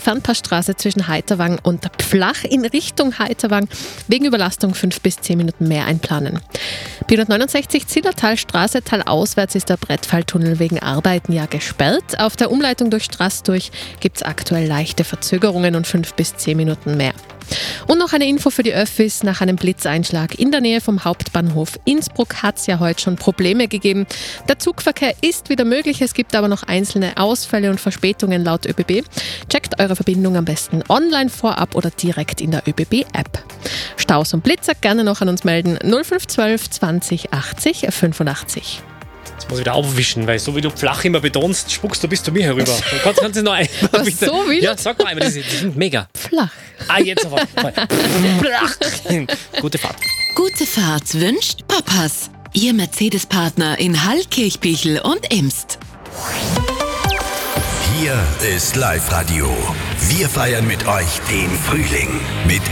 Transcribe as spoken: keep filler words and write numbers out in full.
Fernpassstraße zwischen Heiterwang und Pflach in Richtung Heiterwang wegen Überlastung fünf bis zehn Minuten mehr einplanen. B hundertneunundsechzig Zillertalstraße talauswärts ist der Brettfalltunnel wegen Arbeiten ja gesperrt. Auf der Umleitung durch Straßburg gibt es aktuell leichte Verzögerungen und fünf bis zehn Minuten mehr. Und noch eine Info für die Öffis. Nach einem Blitzeinschlag in der Nähe vom Hauptbahnhof Innsbruck hat es ja heute schon Probleme gegeben. Der Zugverkehr ist wieder möglich, es gibt aber noch einzelne Ausfälle und Verspätungen laut ÖBB. Checkt eure Verbindung am besten online vorab oder direkt in der ÖBB-App. Staus und Blitzer gerne noch an uns melden. null fünf eins zwei zwanzig achtzig fünfundachtzig. Jetzt muss ich wieder aufwischen, weil so wie du flach immer betonst, spuckst du bis zu mir herüber. Du kannst, kannst du noch einmal Was, bitte. so wild? Ja, sag mal einmal, die sind, die sind mega. Flach. Ah, jetzt aber. Flach. Gute Fahrt. Gute Fahrt wünscht Papas. Ihr Mercedes-Partner in Hall, Kirchbichel und Imst. Hier ist Live-Radio. Wir feiern mit euch den Frühling mit